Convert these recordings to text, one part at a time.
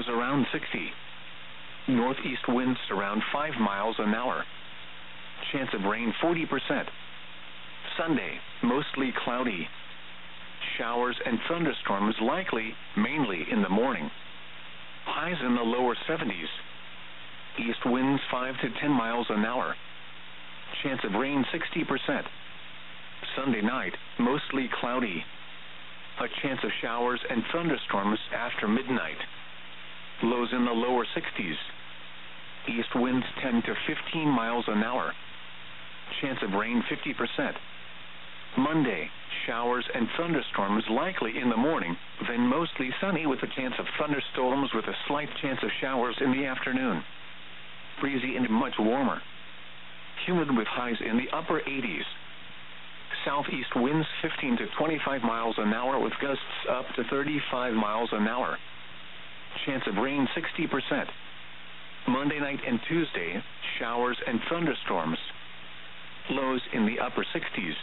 Lows around 60. Northeast winds around 5 miles an hour. Chance of rain 40%. Sunday, mostly cloudy. Showers and thunderstorms likely, mainly in the morning. Highs in the lower 70s. East winds 5 to 10 miles an hour. Chance of rain 60%. Sunday night, mostly cloudy. A chance of showers and thunderstorms after midnight. Lows in the lower 60s. East winds 10 to 15 miles an hour. Chance of rain 50%. Monday, showers and thunderstorms likely in the morning, then mostly sunny with a chance of thunderstorms with a slight chance of showers in the afternoon. Breezy and much warmer. Humid with highs in the upper 80s. Southeast winds 15 to 25 miles an hour with gusts up to 35 miles an hour. Chance of rain 60%. Monday night and Tuesday, showers and thunderstorms. Lows in the upper 60s.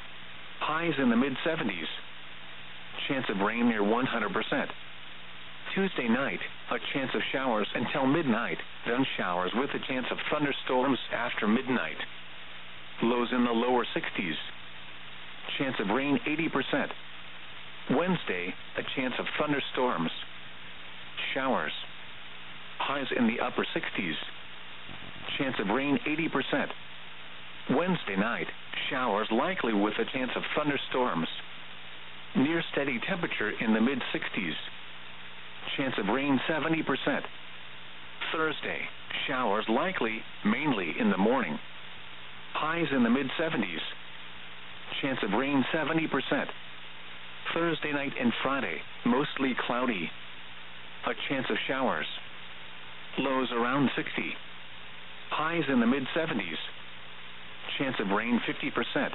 Highs in the mid-70s. Chance of rain near 100%. Tuesday night, a chance of showers until midnight, then showers with a chance of thunderstorms after midnight. Lows in the lower 60s. Chance of rain 80%. Wednesday, a chance of thunderstorms. Showers. Highs in the upper 60s. Chance of rain 80%. Wednesday night, showers likely with a chance of thunderstorms. Near steady temperature in the mid-60s. Chance of rain 70%. Thursday, showers likely, mainly in the morning. Highs in the mid-70s. Chance of rain 70%. Thursday night and Friday, mostly cloudy. A chance of showers. Lows around 60. Highs in the mid-70s. Chance of rain 50%.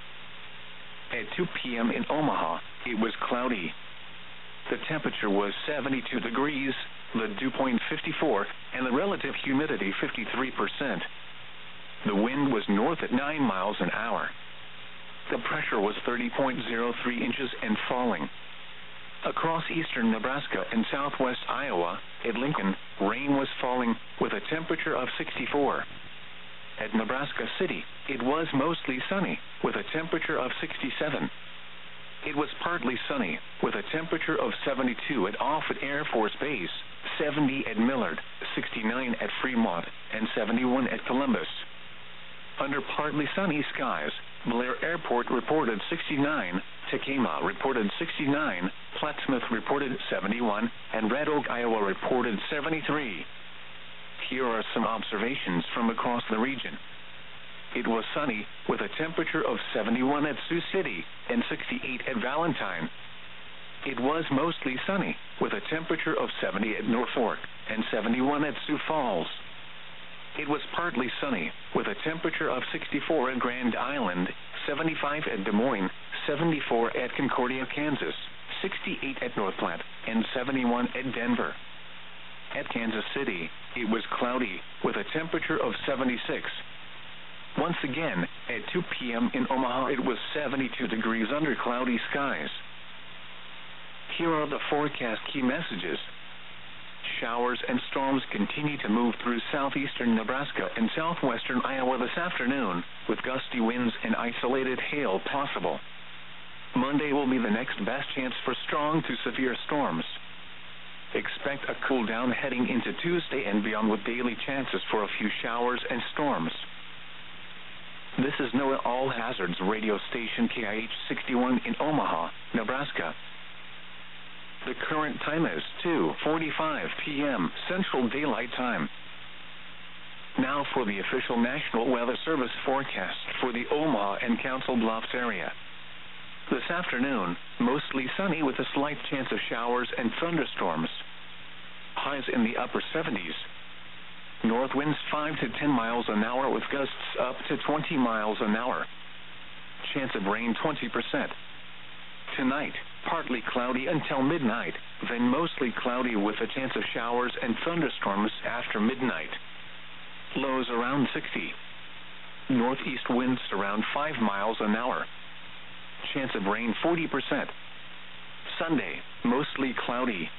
At 2 p.m. in Omaha, it was cloudy. The temperature was 72 degrees, the dew point 54, and the relative humidity 53%. The wind was north at 9 miles an hour. The pressure was 30.03 inches and falling. Across eastern Nebraska and southwest Iowa, at Lincoln, rain was falling with a temperature of 64. At Nebraska City, it was mostly sunny with a temperature of 67. It was partly sunny with a temperature of 72 at Offutt Air Force Base, 70 at Millard, 69 at Fremont, and 71 at Columbus. Under partly sunny skies, Blair Airport reported 69, Tacoma reported 69, Plattsmouth reported 71, and Red Oak, Iowa reported 73. Here are some observations from across the region. It was sunny with a temperature of 71 at Sioux City and 68 at Valentine. It was mostly sunny with a temperature of 70 at Norfolk and 71 at Sioux Falls. It was partly sunny with a temperature of 64 at Grand Island, 75 at Des Moines, 74 at Concordia, Kansas, 68 at North Platte, and 71 at Denver. At Kansas City, it was cloudy with a temperature of 76. Once again, at 2 p.m. in Omaha, it was 72 degrees under cloudy skies. Here are the forecast key messages. Showers and storms continue to move through southeastern Nebraska and southwestern Iowa this afternoon, with gusty winds and isolated hail possible. Monday will be the next best chance for strong to severe storms. Expect a cool down heading into Tuesday and beyond with daily chances for a few showers and storms. This is NOAA All Hazards radio station KIH 61 in Omaha, Nebraska. The current time is 2:45 p.m. Central Daylight Time. Now for the official National Weather Service forecast for the Omaha and Council Bluffs area. This afternoon, mostly sunny with a slight chance of showers and thunderstorms. Highs in the upper 70s. North winds 5 to 10 miles an hour with gusts up to 20 miles an hour. Chance of rain 20%. Tonight, partly cloudy until midnight, then mostly cloudy with a chance of showers and thunderstorms after midnight. Lows around 60. Northeast winds around 5 miles an hour. Chance of rain 40%. Sunday, mostly cloudy.